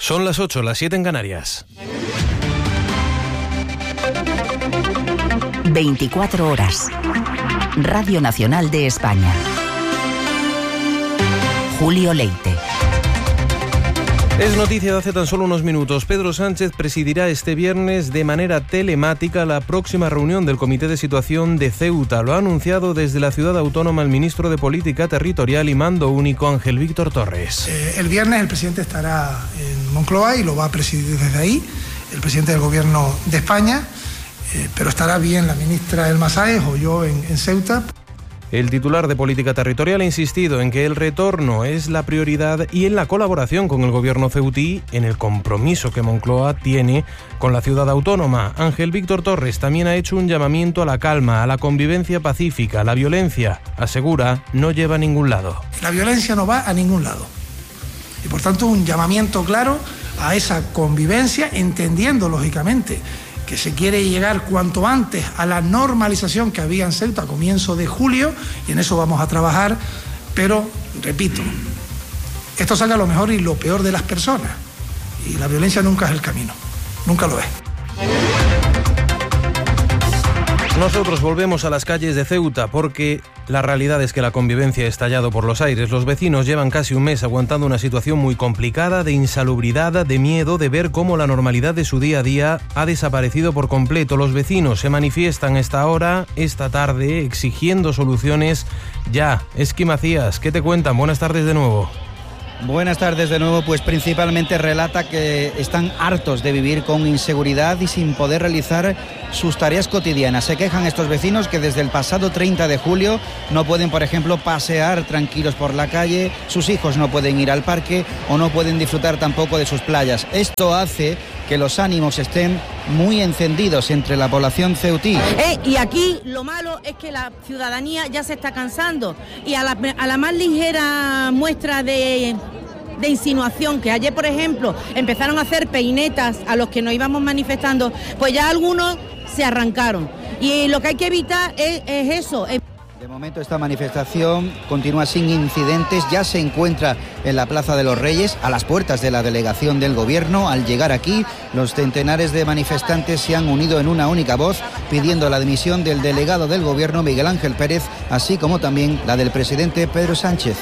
Son las 8, las 7 en Canarias. 24 horas. Radio Nacional de España. Julio Leite. Es noticia de hace tan solo unos minutos. Pedro Sánchez presidirá este viernes de manera telemática la próxima reunión del Comité de Situación de Ceuta. Lo ha anunciado desde la ciudad autónoma el ministro de Política Territorial y Mando Único, Ángel Víctor Torres. El viernes el presidente estará en Moncloa y lo va a presidir desde ahí, el presidente del Gobierno de España, pero estará bien la ministra Elma Sáez o yo en Ceuta. El titular de Política Territorial ha insistido en que el retorno es la prioridad y en la colaboración con el gobierno ceutí, en el compromiso que Moncloa tiene con la ciudad autónoma. Ángel Víctor Torres también ha hecho un llamamiento a la calma, a la convivencia pacífica. La violencia, asegura, no lleva a ningún lado. La violencia no va a ningún lado. Y por tanto un llamamiento claro a esa convivencia, entendiendo lógicamente que se quiere llegar cuanto antes a la normalización que había en Ceuta a comienzo de julio, y en eso vamos a trabajar, pero, repito, esto saca lo mejor y lo peor de las personas, y la violencia nunca es el camino, nunca lo es. Nosotros volvemos a las calles de Ceuta porque la realidad es que la convivencia ha estallado por los aires. Los vecinos llevan casi un mes aguantando una situación muy complicada, de insalubridad, de miedo, de ver cómo la normalidad de su día a día ha desaparecido por completo. Los vecinos se manifiestan esta hora, esta tarde, exigiendo soluciones ya. Esqui Macías, ¿qué te cuentan? Buenas tardes de nuevo. Buenas tardes de nuevo, pues principalmente relata que están hartos de vivir con inseguridad y sin poder realizar sus tareas cotidianas. Se quejan estos vecinos que desde el pasado 30 de julio no pueden, por ejemplo, pasear tranquilos por la calle, sus hijos no pueden ir al parque o no pueden disfrutar tampoco de sus playas. Esto hace que los ánimos estén muy encendidos entre la población ceutí. Y aquí lo malo es que la ciudadanía ya se está cansando y a la más ligera muestra de insinuación, que ayer, por ejemplo, empezaron a hacer peinetas a los que nos íbamos manifestando, pues ya algunos se arrancaron. Y lo que hay que evitar es eso. De momento esta manifestación continúa sin incidentes, ya se encuentra en la Plaza de los Reyes, a las puertas de la delegación del Gobierno. Al llegar aquí, los centenares de manifestantes se han unido en una única voz, pidiendo la dimisión del delegado del Gobierno, Miguel Ángel Pérez, así como también la del presidente Pedro Sánchez.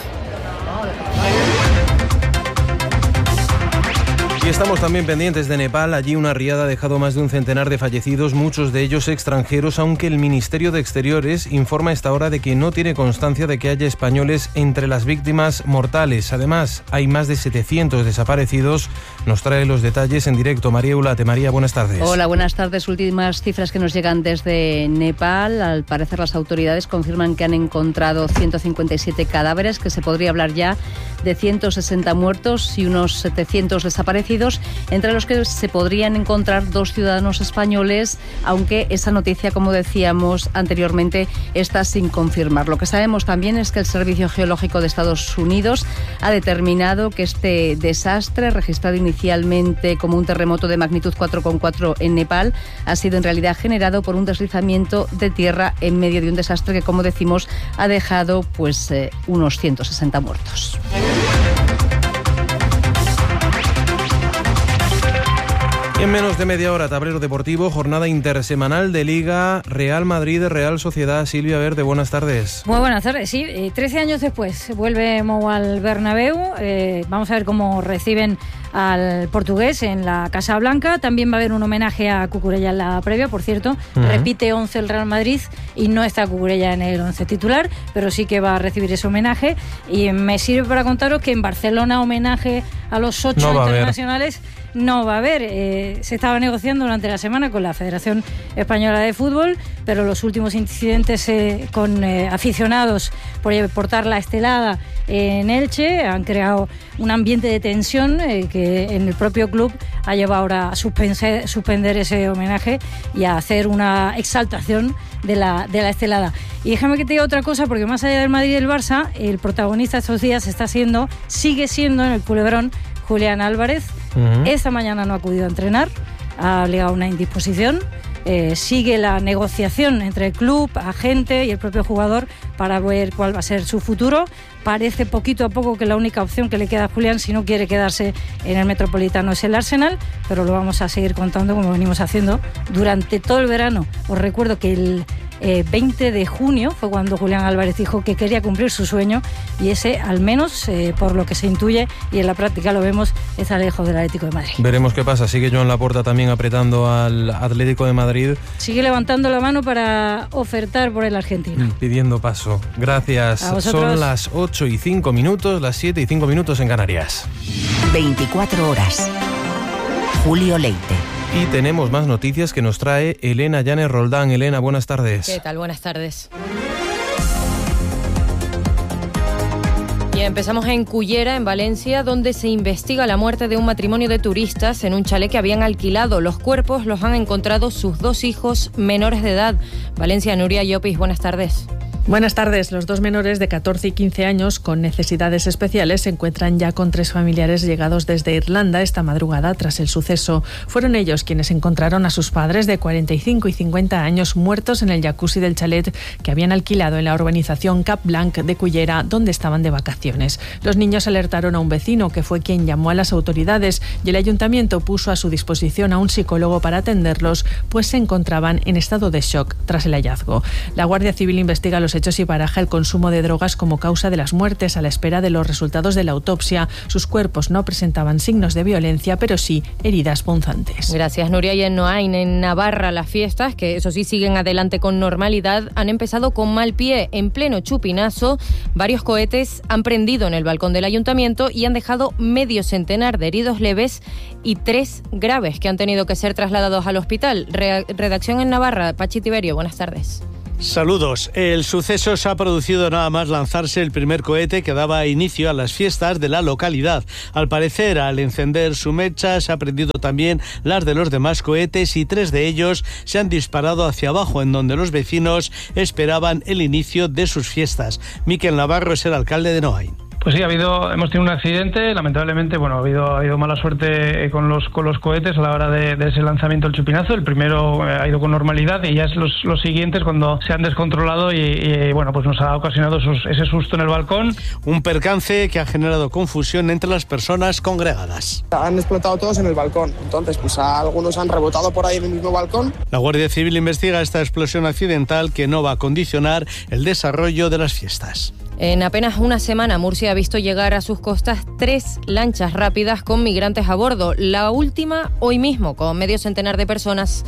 Y estamos también pendientes de Nepal. Allí una riada ha dejado más de un centenar de fallecidos, muchos de ellos extranjeros, aunque el Ministerio de Exteriores informa a esta hora de que no tiene constancia de que haya españoles entre las víctimas mortales. Además, hay más de 700 desaparecidos. Nos trae los detalles en directo María Ulate. María, buenas tardes. Hola, buenas tardes. Últimas cifras que nos llegan desde Nepal. Al parecer las autoridades confirman que han encontrado 157 cadáveres, que se podría hablar ya de 160 muertos y unos 700 desaparecidos, entre los que se podrían encontrar 2 ciudadanos españoles, aunque esa noticia, como decíamos anteriormente, está sin confirmar. Lo que sabemos también es que el Servicio Geológico de Estados Unidos ha determinado que este desastre, registrado inicialmente como un terremoto de magnitud 4,4 en Nepal, ha sido en realidad generado por un deslizamiento de tierra en medio de un desastre que, como decimos, ha dejado unos 160 muertos. En menos de media hora, tablero deportivo, jornada intersemanal de Liga Real Madrid-Real Sociedad. Silvia Verde, buenas tardes. Muy buenas tardes, sí. 13 años después vuelve Mou al Bernabéu. Vamos a ver cómo reciben al portugués en la Casa Blanca. También va a haber un homenaje a Cucurella en la previa, por cierto. Repite 11 el Real Madrid y no está Cucurella en el 11 titular, pero sí que va a recibir ese homenaje. Y me sirve para contaros que en Barcelona homenaje a los 8 internacionales no va a haber. Se estaba negociando durante la semana con la Federación Española de Fútbol, pero los últimos incidentes con aficionados por portar la estelada en Elche han creado un ambiente de tensión que en el propio club ha llevado ahora a suspender ese homenaje y a hacer una exaltación de la estelada. Y déjame que te diga otra cosa, porque más allá del Madrid y del Barça, el protagonista estos días sigue siendo en el Culebrón Julián Álvarez. Esta mañana no ha acudido a entrenar, ha alegado una indisposición sigue la negociación entre el club, agente y el propio jugador para ver cuál va a ser su futuro. Parece poquito a poco que la única opción que le queda a Julián, si no quiere quedarse en el Metropolitano, es el Arsenal, pero lo vamos a seguir contando como venimos haciendo durante todo el verano. Os recuerdo que el 20 de junio fue cuando Julián Álvarez dijo que quería cumplir su sueño, y ese, al menos por lo que se intuye y en la práctica lo vemos, es lejos del Atlético de Madrid. Veremos qué pasa. Sigue Joan Laporta también apretando al Atlético de Madrid. Sigue levantando la mano para ofertar por el argentino. Pidiendo paso. Gracias. Son las 8:05, las 7:05 en Canarias. 24 horas. Julio Leite. Y tenemos más noticias que nos trae Elena Llanes Roldán. Elena, buenas tardes. ¿Qué tal? Buenas tardes. Y empezamos en Cullera, en Valencia, donde se investiga la muerte de un matrimonio de turistas en un chalet que habían alquilado. Los cuerpos los han encontrado sus 2 hijos menores de edad. Valencia, Nuria Llopis, buenas tardes. Buenas tardes. Los 2 menores de 14 y 15 años con necesidades especiales se encuentran ya con 3 familiares llegados desde Irlanda esta madrugada tras el suceso. Fueron ellos quienes encontraron a sus padres de 45 y 50 años muertos en el jacuzzi del chalet que habían alquilado en la urbanización Cap Blanc de Cullera, donde estaban de vacaciones. Los niños alertaron a un vecino, que fue quien llamó a las autoridades, y el ayuntamiento puso a su disposición a un psicólogo para atenderlos, pues se encontraban en estado de shock tras el hallazgo. La Guardia Civil investiga los hechos y baraja el consumo de drogas como causa de las muertes a la espera de los resultados de la autopsia. Sus cuerpos no presentaban signos de violencia, pero sí heridas punzantes. Gracias, Nuria. Y en Noain, en Navarra, las fiestas, que eso sí siguen adelante con normalidad, han empezado con mal pie. En pleno chupinazo, varios cohetes han prendido en el balcón del ayuntamiento y han dejado medio centenar de heridos leves y 3 graves que han tenido que ser trasladados al hospital. Redacción en Navarra, Pachi Tiberio, buenas tardes. Saludos. El suceso se ha producido nada más lanzarse el primer cohete que daba inicio a las fiestas de la localidad. Al parecer, al encender su mecha, se ha prendido también las de los demás cohetes y 3 de ellos se han disparado hacia abajo, en donde los vecinos esperaban el inicio de sus fiestas. Miquel Navarro es el alcalde de Noain. Pues sí, hemos tenido un accidente, lamentablemente, ha habido mala suerte con los cohetes a la hora de ese lanzamiento del chupinazo. El primero ha ido con normalidad y ya es los siguientes cuando se han descontrolado y pues nos ha ocasionado ese susto en el balcón. Un percance que ha generado confusión entre las personas congregadas. Han explotado todos en el balcón, entonces algunos han rebotado por ahí en el mismo balcón. La Guardia Civil investiga esta explosión accidental que no va a condicionar el desarrollo de las fiestas. En apenas una semana, Murcia ha visto llegar a sus costas 3 lanchas rápidas con migrantes a bordo. La última hoy mismo, con medio centenar de personas.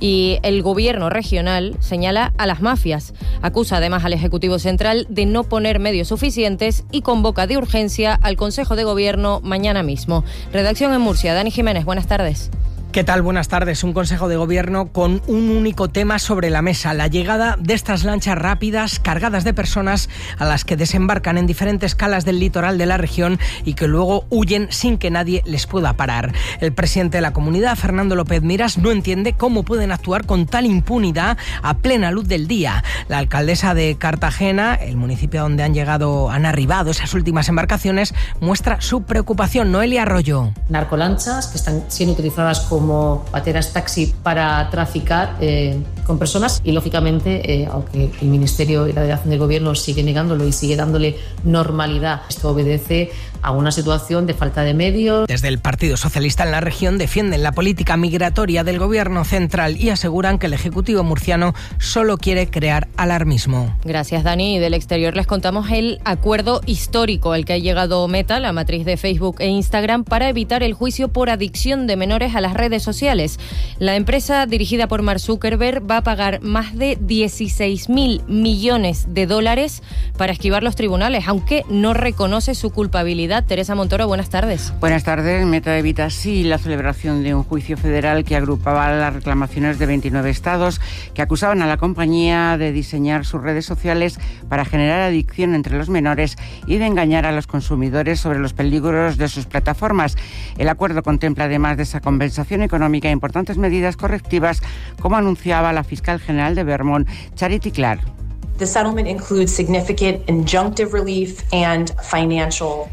Y el gobierno regional señala a las mafias. Acusa además al Ejecutivo Central de no poner medios suficientes y convoca de urgencia al Consejo de Gobierno mañana mismo. Redacción en Murcia, Dani Jiménez, buenas tardes. ¿Qué tal? Buenas tardes. Un Consejo de Gobierno con un único tema sobre la mesa: la llegada de estas lanchas rápidas cargadas de personas a las que desembarcan en diferentes calas del litoral de la región y que luego huyen sin que nadie les pueda parar. El presidente de la comunidad, Fernando López Miras, no entiende cómo pueden actuar con tal impunidad a plena luz del día. La alcaldesa de Cartagena, el municipio donde han arribado esas últimas embarcaciones, muestra su preocupación. Noelia Arroyo. Narcolanchas que están siendo utilizadas como pateras taxi para traficar con personas y, lógicamente, aunque el Ministerio y la delegación del Gobierno sigue negándolo y sigue dándole normalidad, esto obedece a una situación de falta de medios. Desde el Partido Socialista en la región defienden la política migratoria del Gobierno central y aseguran que el Ejecutivo murciano solo quiere crear alarmismo. Gracias, Dani. Y del exterior les contamos el acuerdo histórico al que ha llegado Meta, la matriz de Facebook e Instagram, para evitar el juicio por adicción de menores a las redes sociales. La empresa, dirigida por Mark Zuckerberg, va a pagar más de 16.000 millones de dólares para esquivar los tribunales, aunque no reconoce su culpabilidad. Teresa Montoro, buenas tardes. Buenas tardes. Meta evita así la celebración de un juicio federal que agrupaba las reclamaciones de 29 estados que acusaban a la compañía de diseñar sus redes sociales para generar adicción entre los menores y de engañar a los consumidores sobre los peligros de sus plataformas. El acuerdo contempla, además de esa compensación económica, importantes medidas correctivas, como anunciaba la fiscal general de Vermont, Charity Clark. The settlement includes significant injunctive relief and financial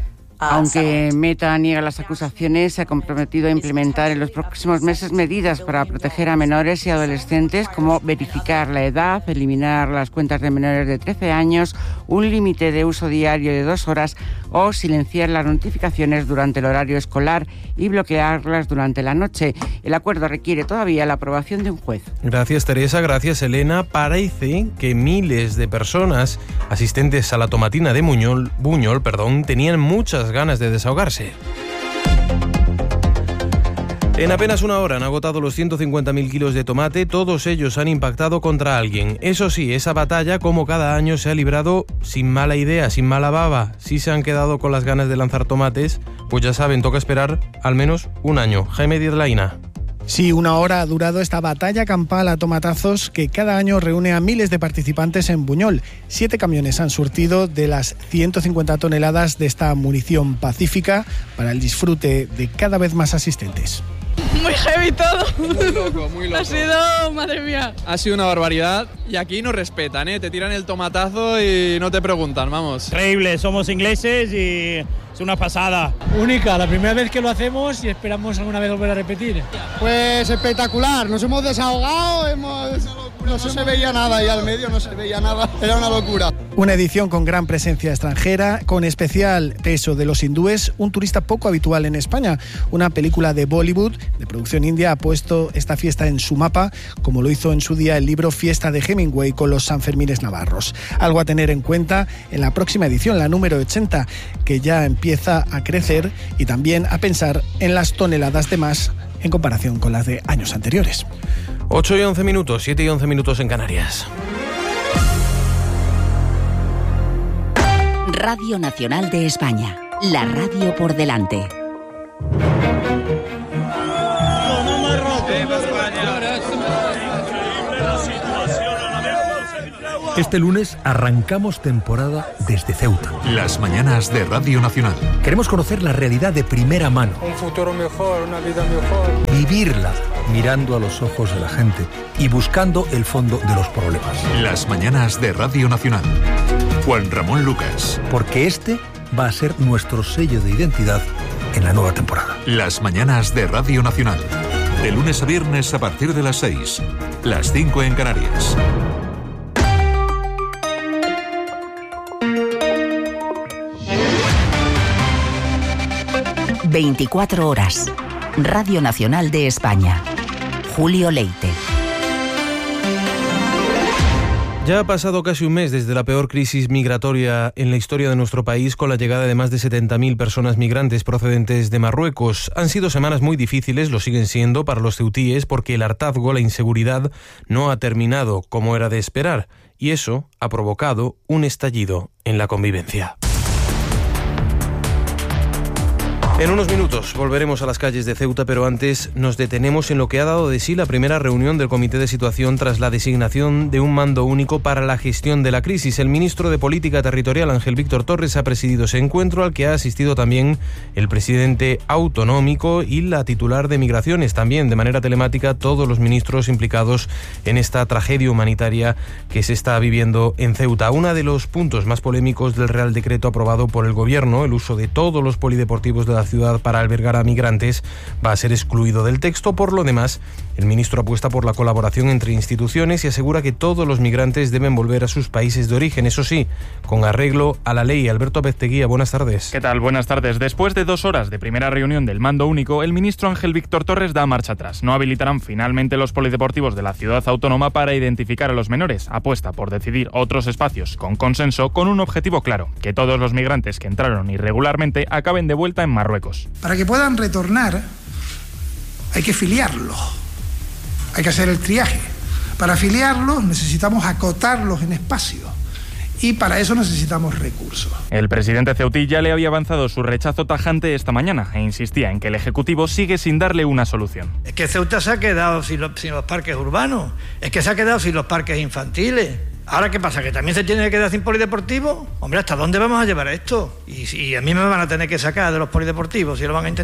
Aunque Meta niega las acusaciones, se ha comprometido a implementar en los próximos meses medidas para proteger a menores y adolescentes, como verificar la edad, eliminar las cuentas de menores de 13 años, un límite de uso diario de 2 horas o silenciar las notificaciones durante el horario escolar y bloquearlas durante la noche. El acuerdo requiere todavía la aprobación de un juez. Gracias, Teresa. Gracias, Elena. Parece que miles de personas asistentes a la tomatina de Buñol, tenían muchas ganas de desahogarse. En apenas una hora han agotado los 150.000 kilos de tomate, todos ellos han impactado contra alguien. Eso sí, esa batalla, como cada año, se ha librado sin mala idea, sin mala baba. Si se han quedado con las ganas de lanzar tomates, pues ya saben, toca esperar al menos un año. Jaime Díaz Laína. Sí, una hora ha durado esta batalla campal a tomatazos que cada año reúne a miles de participantes en Buñol. 7 camiones han surtido de las 150 toneladas de esta munición pacífica para el disfrute de cada vez más asistentes. Muy heavy todo. Muy loco, muy loco. Ha sido, madre mía. Ha sido una barbaridad y aquí nos respetan, ¿eh? Te tiran el tomatazo y no te preguntan, vamos. Increíble, somos ingleses y es una pasada. Única, la primera vez que lo hacemos y esperamos alguna vez volver a repetir. Pues espectacular, nos hemos desahogado, no se veía nada y al medio no se veía nada, era una locura. Una edición con gran presencia extranjera, con especial peso de los hindúes, un turista poco habitual en España. Una película de Bollywood, de producción india, ha puesto esta fiesta en su mapa, como lo hizo en su día el libro Fiesta de Hemingway con los Sanfermines navarros. Algo a tener en cuenta en la próxima edición, la número 80, que ya empieza a crecer, y también a pensar en las toneladas de más en comparación con las de años anteriores. 8 y 11 minutos, 7 y 11 minutos en Canarias. Radio Nacional de España, la radio por delante. Este lunes arrancamos temporada desde Ceuta. Las mañanas de Radio Nacional. Queremos conocer la realidad de primera mano. Un futuro mejor, una vida mejor. Vivirla mirando a los ojos de la gente y buscando el fondo de los problemas. Las mañanas de Radio Nacional. Juan Ramón Lucas. Porque este va a ser nuestro sello de identidad en la nueva temporada. Las mañanas de Radio Nacional. De lunes a viernes a partir de las 6. Las 5 en Canarias. 24 horas. Radio Nacional de España. Julio Leite. Ya ha pasado casi un mes desde la peor crisis migratoria en la historia de nuestro país, con la llegada de más de 70.000 personas migrantes procedentes de Marruecos. Han sido semanas muy difíciles, lo siguen siendo para los ceutíes, porque el hartazgo, la inseguridad, no ha terminado como era de esperar, y eso ha provocado un estallido en la convivencia. En unos minutos volveremos a las calles de Ceuta, pero antes nos detenemos en lo que ha dado de sí la primera reunión del Comité de Situación tras la designación de un mando único para la gestión de la crisis. El ministro de Política Territorial, Ángel Víctor Torres, ha presidido ese encuentro, al que ha asistido también el presidente autonómico y la titular de Migraciones. También de manera telemática todos los ministros implicados en esta tragedia humanitaria que se está viviendo en Ceuta. Uno de los puntos más polémicos del Real Decreto aprobado por el Gobierno, el uso de todos los polideportivos de la ciudad para albergar a migrantes, va a ser excluido del texto. Por lo demás, el ministro apuesta por la colaboración entre instituciones y asegura que todos los migrantes deben volver a sus países de origen, eso sí, con arreglo a la ley. Alberto Pezteguía, buenas tardes. ¿Qué tal? Buenas tardes. Después de 2 horas de primera reunión del mando único, el ministro Ángel Víctor Torres da marcha atrás. No habilitarán finalmente los polideportivos de la ciudad autónoma para identificar a los menores. Apuesta por decidir otros espacios con consenso, con un objetivo claro: que todos los migrantes que entraron irregularmente acaben de vuelta en Marruecos. Para que puedan retornar hay que filiarlos, hay que hacer el triaje. Para filiarlos necesitamos acotarlos en espacio y para eso necesitamos recursos. El presidente ceutí ya le había avanzado su rechazo tajante esta mañana e insistía en que el Ejecutivo sigue sin darle una solución. Es que Ceuta se ha quedado sin los parques urbanos, es que se ha quedado sin los parques infantiles. ¿Ahora qué pasa? ¿Que también se tiene que quedar sin polideportivo? Hombre, ¿hasta dónde vamos a llevar esto? Y a mí me van a tener que sacar de los polideportivos si lo van a intentar.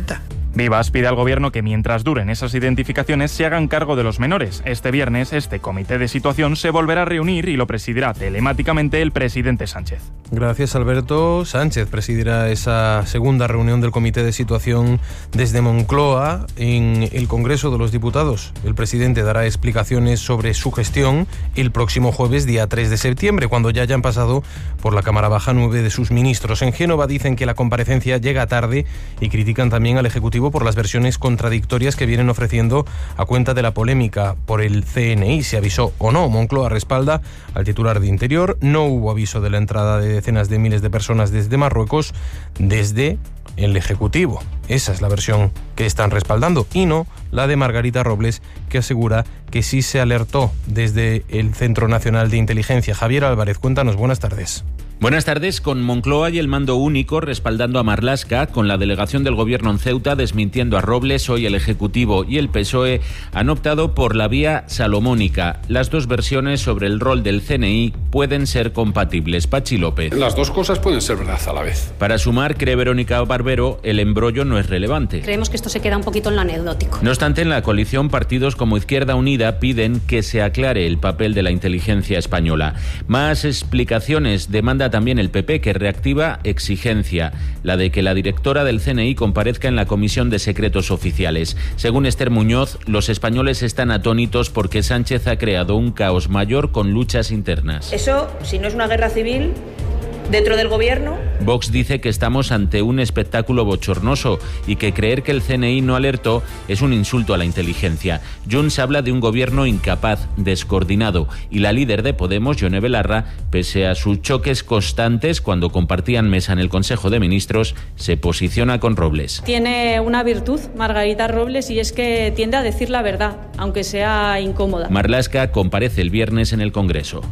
Vivas pide al Gobierno que mientras duren esas identificaciones se hagan cargo de los menores. Este viernes este comité de situación se volverá a reunir y lo presidirá telemáticamente el presidente Sánchez. Gracias, Alberto. Sánchez presidirá esa segunda reunión del comité de situación desde Moncloa en el Congreso de los Diputados. El presidente dará explicaciones sobre su gestión el próximo jueves, día 3 de septiembre, cuando ya hayan pasado por la Cámara Baja 9 de sus ministros. En Génova dicen que la comparecencia llega tarde y critican también al Ejecutivo por las versiones contradictorias que vienen ofreciendo a cuenta de la polémica por el CNI. ¿Se avisó o no? Moncloa respalda al titular de Interior. No hubo aviso de la entrada de decenas de miles de personas desde Marruecos, desde el Ejecutivo. Esa es la versión que están respaldando y no la de Margarita Robles, que asegura que sí se alertó desde el Centro Nacional de Inteligencia. Javier Álvarez, cuéntanos, buenas tardes. Buenas tardes. Con Moncloa y el mando único respaldando a Marlaska, con la delegación del Gobierno en Ceuta desmintiendo a Robles, hoy el Ejecutivo y el PSOE han optado por la vía salomónica. Las dos versiones sobre el rol del CNI pueden ser compatibles. Pachi López. Las dos cosas pueden ser verdad a la vez. Para sumar, cree Verónica Barbero, el embrollo no es relevante. Creemos que esto se queda un poquito en lo anecdótico. No obstante, en la coalición partidos como Izquierda Unida piden que se aclare el papel de la inteligencia española. Más explicaciones demanda también el PP, que reactiva exigencia, la de que la directora del CNI comparezca en la Comisión de Secretos Oficiales. Según Esther Muñoz, los españoles están atónitos porque Sánchez ha creado un caos mayor con luchas internas. Eso, si no es una guerra civil dentro del Gobierno. Vox dice que estamos ante un espectáculo bochornoso y que creer que el CNI no alertó es un insulto a la inteligencia. Junts habla de un gobierno incapaz, descoordinado, y la líder de Podemos, Yone Belarra, pese a sus choques constantes cuando compartían mesa en el Consejo de Ministros, se posiciona con Robles. Tiene una virtud, Margarita Robles, y es que tiende a decir la verdad, aunque sea incómoda. Marlaska comparece el viernes en el Congreso.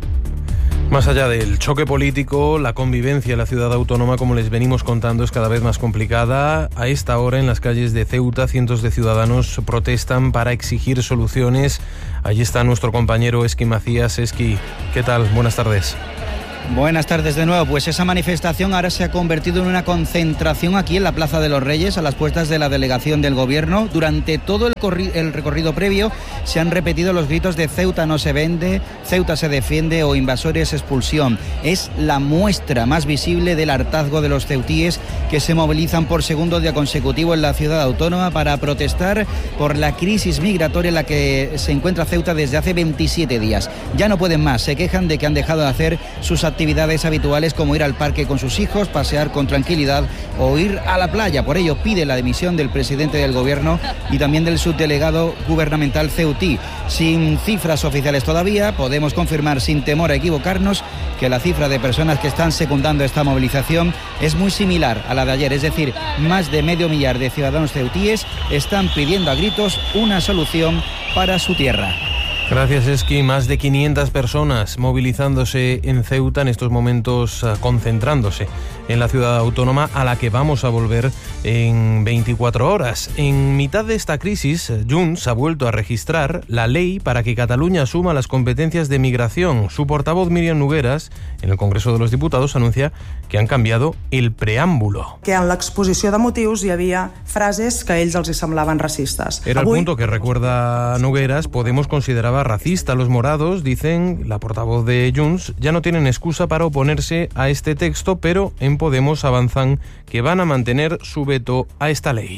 Más allá del choque político, la convivencia en la ciudad autónoma, como les venimos contando, es cada vez más complicada. A esta hora, en las calles de Ceuta, cientos de ciudadanos protestan para exigir soluciones. Allí está nuestro compañero Esqui Macías. Esqui, ¿qué tal? Buenas tardes. Buenas tardes de nuevo. Pues esa manifestación ahora se ha convertido en una concentración aquí en la Plaza de los Reyes, a las puertas de la delegación del Gobierno. Durante todo el recorrido previo se han repetido los gritos de Ceuta no se vende, Ceuta se defiende o invasores expulsión. Es la muestra más visible del hartazgo de los ceutíes, que se movilizan por segundo día consecutivo en la ciudad autónoma para protestar por la crisis migratoria en la que se encuentra Ceuta desde hace 27 días. Ya no pueden más, se quejan de que han dejado de hacer sus actividades habituales, como ir al parque con sus hijos, pasear con tranquilidad o ir a la playa. Por ello pide la dimisión del presidente del Gobierno y también del subdelegado gubernamental ceutí. Sin cifras oficiales todavía, podemos confirmar sin temor a equivocarnos que la cifra de personas que están secundando esta movilización es muy similar a la de ayer, es decir, más de 500.000 de ciudadanos ceutíes están pidiendo a gritos una solución para su tierra. Gracias, Esqui. Más de 500 personas movilizándose en Ceuta en estos momentos, concentrándose en la ciudad autónoma, a la que vamos a volver en 24 horas. En mitad de esta crisis, Junts ha vuelto a registrar la ley para que Cataluña asuma las competencias de migración. Su portavoz, Míriam Nogueras, en el Congreso de los Diputados, anuncia que han cambiado el preámbulo. Que en l'exposició de motius hi havia frases que a ells els hi semblaven racistes. Era el punto que recuerda Nogueras. Podemos consideraba racista. Los morados, dicen la portavoz de Junts, ya no tienen excusa para oponerse a este texto, pero en Podemos avanzan que van a mantener su veto a esta ley.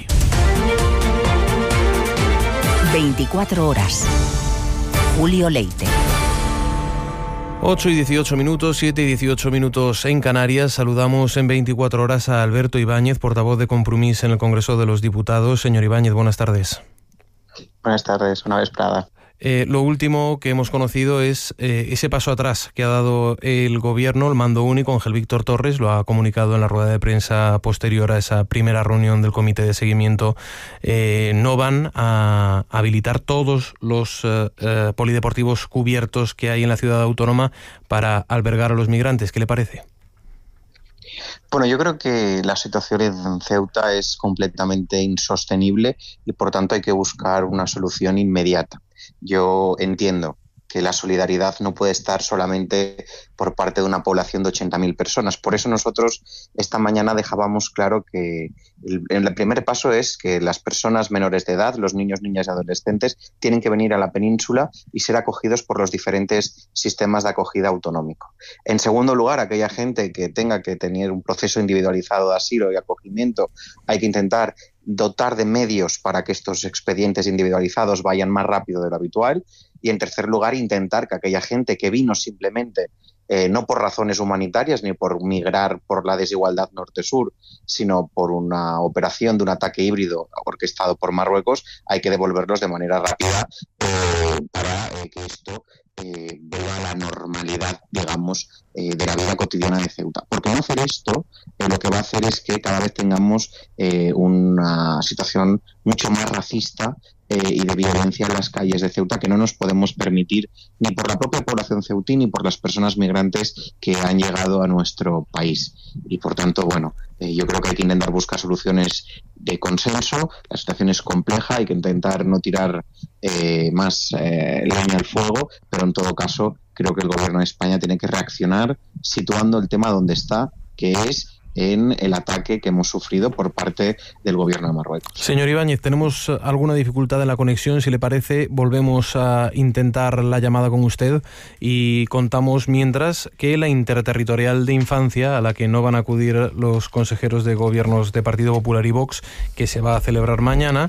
24 horas. Julio Leite. 8 y 18 minutos, 7 y 18 minutos en Canarias. Saludamos en 24 horas a Alberto Ibáñez, portavoz de Compromís en el Congreso de los Diputados. Señor Ibáñez, buenas tardes. Buenas tardes, una vesprada. Lo último que hemos conocido es ese paso atrás que ha dado el Gobierno, el mando único. Ángel Víctor Torres lo ha comunicado en la rueda de prensa posterior a esa primera reunión del Comité de Seguimiento. No van a habilitar todos los polideportivos cubiertos que hay en la ciudad autónoma para albergar a los migrantes. ¿Qué le parece? Bueno, yo creo que la situación en Ceuta es completamente insostenible y por tanto hay que buscar una solución inmediata. Yo entiendo que la solidaridad no puede estar solamente por parte de una población de 80.000 personas. Por eso nosotros esta mañana dejábamos claro que el primer paso es que las personas menores de edad, los niños, niñas y adolescentes, tienen que venir a la península y ser acogidos por los diferentes sistemas de acogida autonómico. En segundo lugar, aquella gente que tenga que tener un proceso individualizado de asilo y acogimiento, hay que intentar dotar de medios para que estos expedientes individualizados vayan más rápido de lo habitual. Y en tercer lugar, intentar que aquella gente que vino simplemente no por razones humanitarias ni por migrar por la desigualdad norte-sur, sino por una operación de un ataque híbrido orquestado por Marruecos, hay que devolverlos de manera rápida para que esto vuelva a la normalidad, digamos, de la vida cotidiana de Ceuta. Porque no hacer esto, lo que va a hacer es que cada vez tengamos una situación mucho más racista y de violencia en las calles de Ceuta, que no nos podemos permitir ni por la propia población ceutí ni por las personas migrantes que han llegado a nuestro país. Y por tanto, bueno, yo creo que hay que intentar buscar soluciones de consenso. La situación es compleja, hay que intentar no tirar más leña al fuego, pero en todo caso creo que el Gobierno de España tiene que reaccionar situando el tema donde está, que es en el ataque que hemos sufrido por parte del Gobierno de Marruecos. Señor Ibáñez, tenemos alguna dificultad en la conexión. Si le parece, volvemos a intentar la llamada con usted y contamos mientras que la Interterritorial de Infancia, a la que no van a acudir los consejeros de gobiernos de Partido Popular y Vox, que se va a celebrar mañana,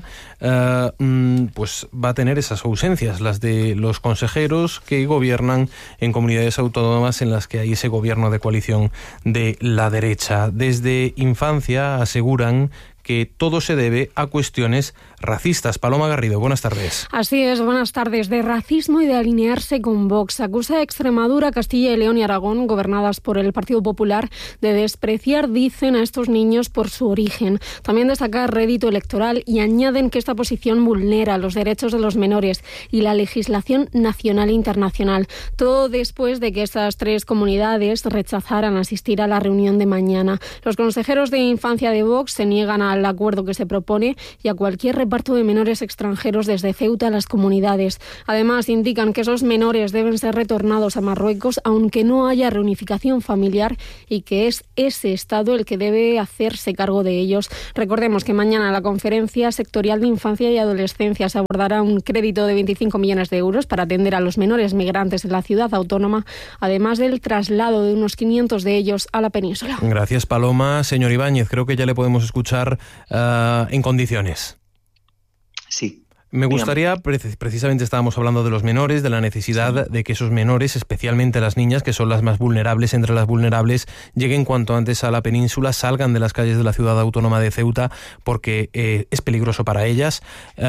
pues va a tener esas ausencias, las de los consejeros que gobiernan en comunidades autónomas en las que hay ese gobierno de coalición de la derecha. Desde Infancia aseguran que todo se debe a cuestiones racistas. Paloma Garrido, buenas tardes. Así es, buenas tardes. De racismo y de alinearse con Vox. Acusa a Extremadura, Castilla y León y Aragón, gobernadas por el Partido Popular, de despreciar, dicen, a estos niños por su origen. También de sacar rédito electoral y añaden que esta posición vulnera los derechos de los menores y la legislación nacional e internacional. Todo después de que estas tres comunidades rechazaran asistir a la reunión de mañana. Los consejeros de Infancia de Vox se niegan al acuerdo que se propone y a cualquier reparto de menores extranjeros desde Ceuta a las comunidades. Además, indican que esos menores deben ser retornados a Marruecos aunque no haya reunificación familiar y que es ese Estado el que debe hacerse cargo de ellos. Recordemos que mañana la Conferencia Sectorial de Infancia y Adolescencia se abordará un crédito de 25 millones de euros para atender a los menores migrantes en la ciudad autónoma, además del traslado de unos 500 de ellos a la península. Gracias, Paloma. Señor Ibáñez, creo que ya le podemos escuchar en condiciones. Sí. Me gustaría, precisamente estábamos hablando de los menores, de la necesidad de que esos menores, especialmente las niñas, que son las más vulnerables entre las vulnerables, lleguen cuanto antes a la península, salgan de las calles de la ciudad autónoma de Ceuta, porque es peligroso para ellas.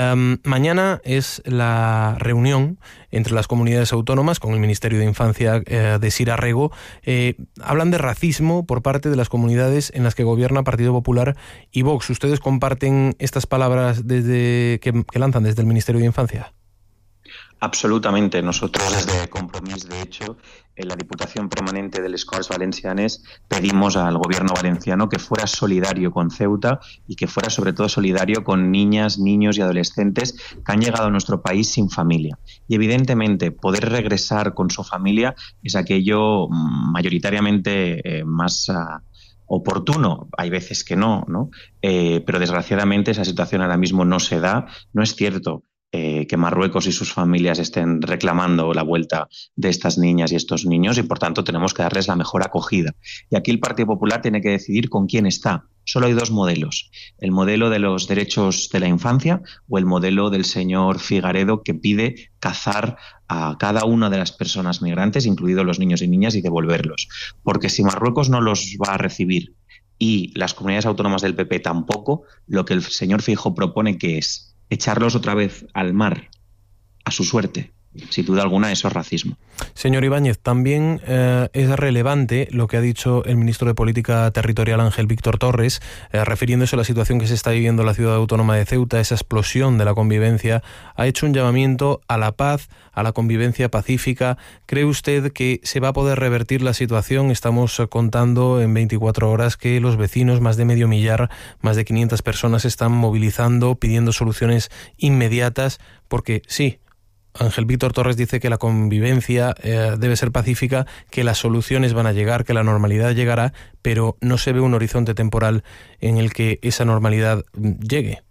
Mañana es la reunión entre las comunidades autónomas con el Ministerio de Infancia de Sira Rego. Hablan de racismo por parte de las comunidades en las que gobierna Partido Popular y Vox. ¿Ustedes comparten estas palabras desde que lanzan desde el Ministerio de Infancia? Absolutamente. Nosotros desde Compromís, de hecho, en la Diputación Permanente de les Corts Valencianes pedimos al gobierno valenciano que fuera solidario con Ceuta y que fuera sobre todo solidario con niñas, niños y adolescentes que han llegado a nuestro país sin familia. Y evidentemente poder regresar con su familia es aquello mayoritariamente más oportuno. Hay veces que no, pero desgraciadamente esa situación ahora mismo no se da. No es cierto que Marruecos y sus familias estén reclamando la vuelta de estas niñas y estos niños y por tanto tenemos que darles la mejor acogida. Y aquí el Partido Popular tiene que decidir con quién está. Solo hay dos modelos, el modelo de los derechos de la infancia o el modelo del señor Figaredo, que pide cazar a cada una de las personas migrantes, incluidos los niños y niñas, y devolverlos. Porque si Marruecos no los va a recibir y las comunidades autónomas del PP tampoco, lo que el señor Feijóo propone que es echarlos otra vez al mar, a su suerte. Sin duda alguna eso es racismo. Señor Ibáñez, también es relevante lo que ha dicho el ministro de Política Territorial, Ángel Víctor Torres, refiriéndose a la situación que se está viviendo en la ciudad autónoma de Ceuta, esa explosión de la convivencia. Ha hecho un llamamiento a la paz, a la convivencia pacífica. ¿Cree usted que se va a poder revertir la situación? Estamos contando en 24 horas que los vecinos, más de medio millar, más de 500 personas, están movilizando, pidiendo soluciones inmediatas, porque sí, Ángel Víctor Torres dice que la convivencia debe ser pacífica, que las soluciones van a llegar, que la normalidad llegará, pero no se ve un horizonte temporal en el que esa normalidad llegue.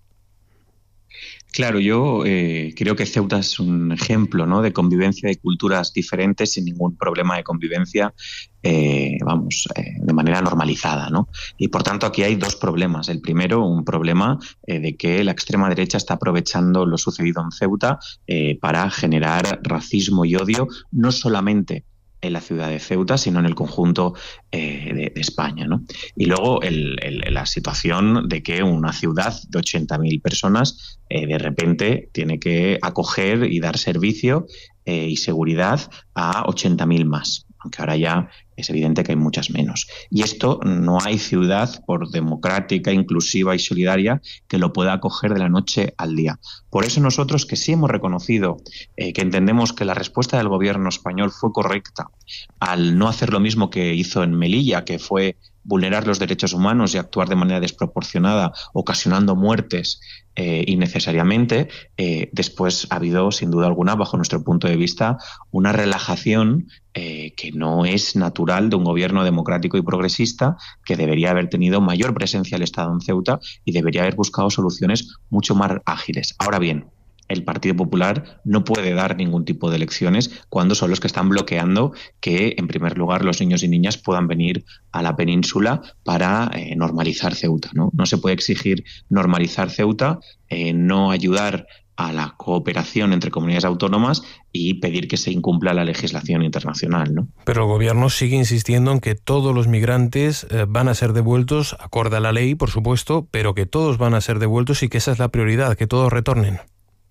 Claro, yo creo que Ceuta es un ejemplo, ¿no?, de convivencia de culturas diferentes sin ningún problema de convivencia, de manera normalizada, ¿no? Y por tanto aquí hay dos problemas. El primero, un problema de que la extrema derecha está aprovechando lo sucedido en Ceuta para generar racismo y odio, no solamente en la ciudad de Ceuta, sino en el conjunto de España, ¿no? Y luego la situación de que una ciudad de 80.000 personas de repente tiene que acoger y dar servicio y seguridad a 80.000 más, aunque ahora ya es evidente que hay muchas menos. Y esto no hay ciudad, por democrática, inclusiva y solidaria, que lo pueda acoger de la noche al día. Por eso nosotros, que sí hemos reconocido que entendemos que la respuesta del gobierno español fue correcta al no hacer lo mismo que hizo en Melilla, que fue vulnerar los derechos humanos y actuar de manera desproporcionada, ocasionando muertes innecesariamente, después ha habido, sin duda alguna, bajo nuestro punto de vista, una relajación que no es natural de un gobierno democrático y progresista, que debería haber tenido mayor presencia el Estado en Ceuta y debería haber buscado soluciones mucho más ágiles. Ahora bien, el Partido Popular no puede dar ningún tipo de lecciones cuando son los que están bloqueando que, en primer lugar, los niños y niñas puedan venir a la península para normalizar Ceuta, ¿no? No se puede exigir normalizar Ceuta, no ayudar a la cooperación entre comunidades autónomas y pedir que se incumpla la legislación internacional, ¿no? Pero el gobierno sigue insistiendo en que todos los migrantes van a ser devueltos, acorde a la ley, por supuesto, pero que todos van a ser devueltos y que esa es la prioridad, que todos retornen.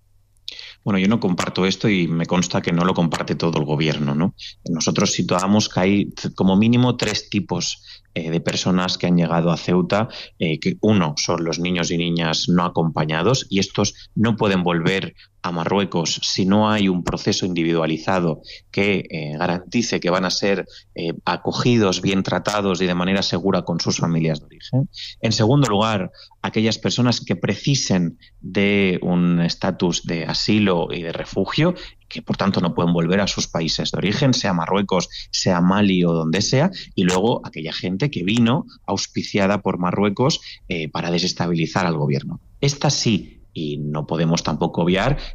Bueno, yo no comparto esto y me consta que no lo comparte todo el gobierno, ¿no? Nosotros situamos que hay como mínimo 3 tipos de personas que han llegado a Ceuta, que uno son los niños y niñas no acompañados, y estos no pueden volver a Marruecos si no hay un proceso individualizado que garantice que van a ser acogidos, bien tratados y de manera segura con sus familias de origen. En segundo lugar, aquellas personas que precisen de un estatus de asilo y de refugio, que por tanto no pueden volver a sus países de origen, sea Marruecos, sea Mali o donde sea, y luego aquella gente que vino auspiciada por Marruecos para desestabilizar al gobierno. Esta sí, y no podemos tampoco obviar